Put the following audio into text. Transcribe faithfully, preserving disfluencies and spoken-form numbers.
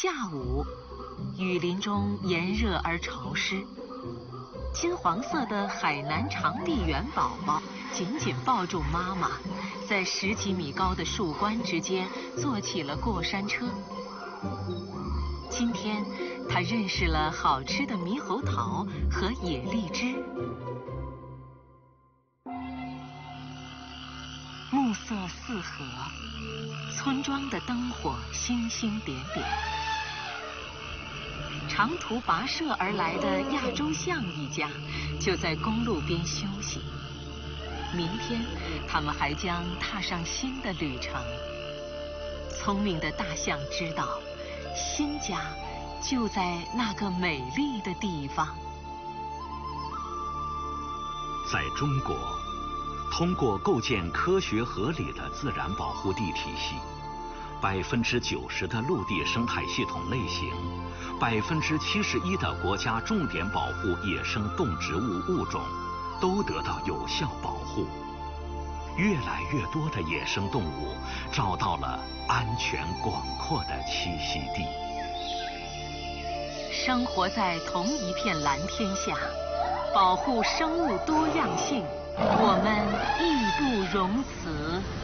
下午，雨林中炎热而潮湿。金黄色的海南长臂猿宝宝紧紧抱住妈妈，在十几米高的树冠之间做起了过山车。今天，它认识了好吃的猕猴桃和野荔枝。暮色四合，村庄的灯火星星点点。长途跋涉而来的亚洲象一家就在公路边休息。明天，他们还将踏上新的旅程。聪明的大象知道，新家就在那个美丽的地方。 在中国，通过构建科学合理的自然保护地体系，百分之九十的陆地生态系统类型，百分之七十一的国家重点保护野生动植物物种，都得到有效保护。越来越多的野生动物找到了安全广阔的栖息地。 生活在同一片蓝天下，保护生物多样性，我们义不容辞。